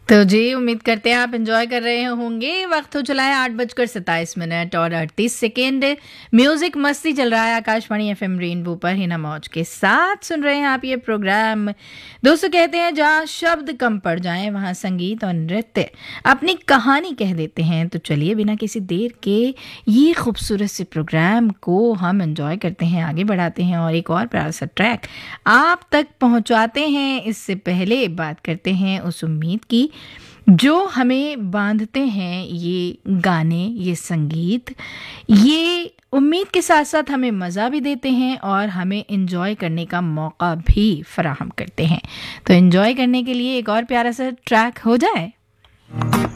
तो जी, उम्मीद करते हैं आप एंजॉय कर रहे होंगे। वक्त हो चला है 8:27 और 38 सेकेंड। म्यूजिक मस्ती चल रहा है आकाशवाणी एफएम रेनबो पर हिना मौज के साथ। सुन रहे हैं आप ये प्रोग्राम। दोस्तों, कहते हैं जहाँ शब्द कम पड़ जाएं वहाँ संगीत और नृत्य अपनी कहानी कह देते हैं। तो चलिए बिना किसी देर के ये खूबसूरत से प्रोग्राम को हम एंजॉय करते हैं, आगे बढ़ाते हैं और एक और प्यारा सा ट्रैक आप तक पहुंचाते हैं। इससे पहले बात करते हैं उस उम्मीद की जो हमें बांधते हैं ये गाने, ये संगीत, ये उम्मीद के साथ साथ हमें मज़ा भी देते हैं और हमें एंजॉय करने का मौका भी फराहम करते हैं। तो एंजॉय करने के लिए एक और प्यारा सा ट्रैक हो जाए।